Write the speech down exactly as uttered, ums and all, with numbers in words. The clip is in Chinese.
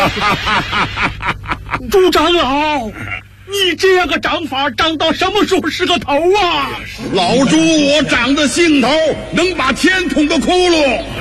朱长老，你这样个长法，长到什么时候是个头啊？ 老朱，我长的兴头能把天捅个窟窿。